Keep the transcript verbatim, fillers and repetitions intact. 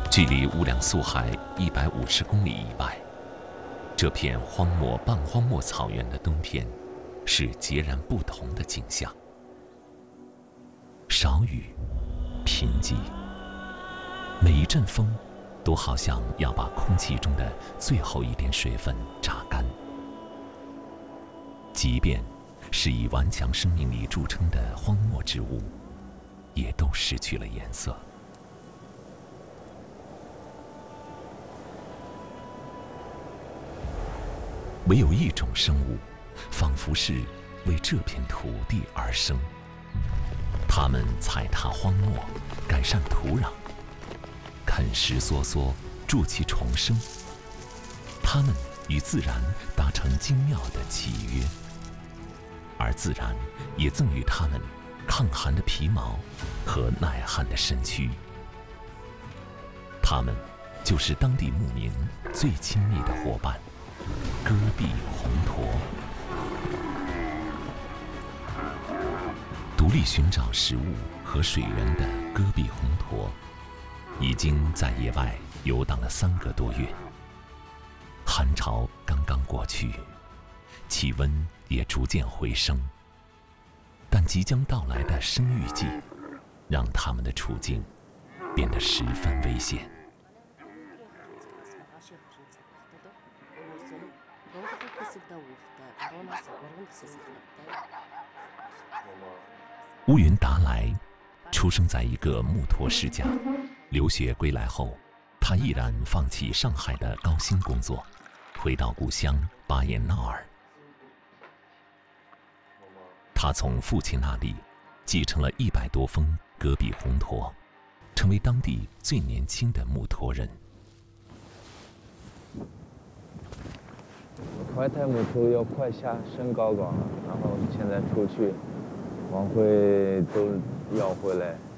距离乌梁素海一百五十公里以外，这片荒漠半荒漠草原的冬天，是截然不同的景象。少雨，贫瘠，每一阵风，都好像要把空气中的最后一点水分榨干。即便是以顽强生命力著称的荒漠植物，也都失去了颜色。唯有一种生物，仿佛是为这片土地而生。它们踩踏荒漠，改善土壤，啃食梭梭，筑其重生。它们与自然达成精妙的契约，而自然也赠予它们抗寒的皮毛和耐旱的身躯。它们就是当地牧民最亲密的伙伴——戈壁红驼。独立寻找食物和水源的戈壁红驼，已经在野外游荡了三个多月。寒潮刚刚过去，气温也逐渐回升，但即将到来的生育季，让它们的处境变得十分危险。乌云达来出生在一个木驼世家，留学归来后，他毅然放弃上海的高薪工作，回到故乡巴彦淖尔。他从父亲那里继承了一百多峰戈壁红驼，成为当地最年轻的木驼人。 快抬木头要快下，升高岗了，然后现在出去往回都要回来。